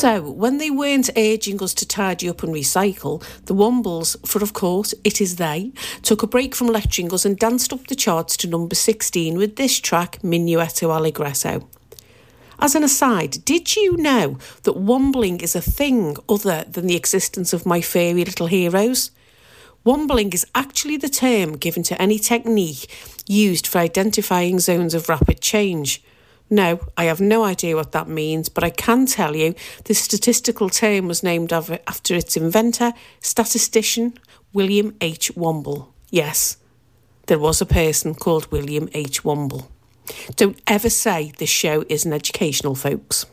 So, when they weren't urging us to tidy up and recycle, the Wombles, for of course it is they, took a break from lecturing us and danced up the charts to number 16 with this track, Minuetto Allegretto. As an aside, did you know that wombling is a thing other than the existence of my fairy little heroes? Wombling is actually the term given to any technique used for identifying zones of rapid change. No, I have no idea what that means, but I can tell you the statistical term was named after its inventor, statistician William H. Womble. Yes, there was a person called William H. Womble. Don't ever say this show isn't educational, folks.